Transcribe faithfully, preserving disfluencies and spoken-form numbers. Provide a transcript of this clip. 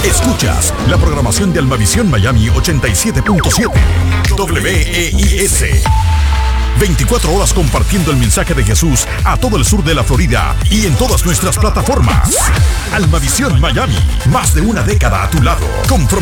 Escuchas la programación de Almavisión Miami ochenta y siete punto siete. W E I S. veinticuatro horas compartiendo el mensaje de Jesús a todo el sur de la Florida y en todas nuestras plataformas. Almavisión Miami, más de una década a tu lado. Comprom-